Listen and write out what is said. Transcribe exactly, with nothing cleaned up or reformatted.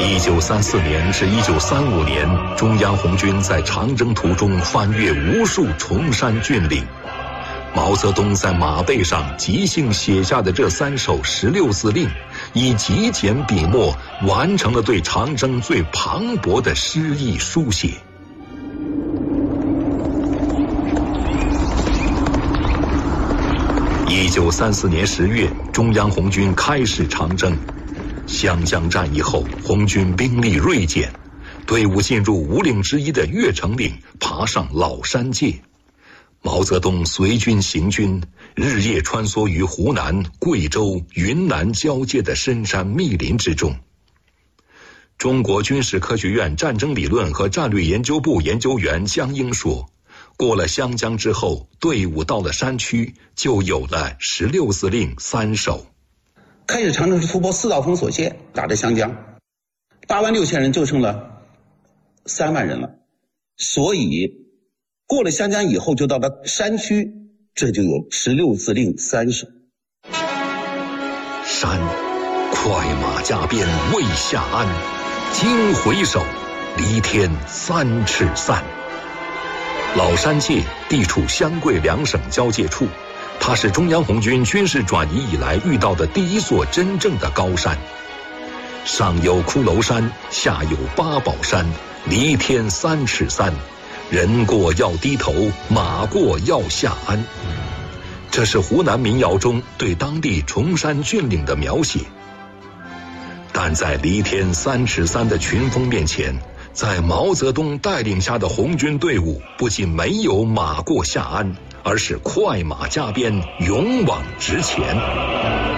一九三四年至一九三五年，中央红军在长征途中翻越无数崇山峻岭。毛泽东在马背上即兴写下的这三首十六字令，以极简笔墨完成了对长征最磅礴的诗意书写。一九三四年十月，中央红军开始长征。湘江战役后，红军兵力锐减，队伍进入五岭之一的越城岭，爬上老山界。毛泽东随军行军，日夜穿梭于湖南、贵州、云南交界的深山密林之中。中国军事科学院战争理论和战略研究部研究员江英说，过了湘江之后，队伍到了山区，就有了十六字令三首。 开始长征时突破四道封锁线，打着湘江，八万六千人就剩了三万人了，所以过了湘江以后就到了山区，这就有十六字令三首。 山，快马加鞭未下鞍，惊回首，离天三尺三。老山界地处湘桂两省交界处，它是中央红军军事转移以来遇到的第一座真正的高山。上有骷髅山，下有八宝山，离天三尺三，人过要低头，马过要下鞍。这是湖南民谣中对当地崇山峻岭的描写。但在离天三尺三的群峰面前，在毛泽东带领下的红军队伍不仅没有马过下鞍，而是快马加鞭，勇往直前。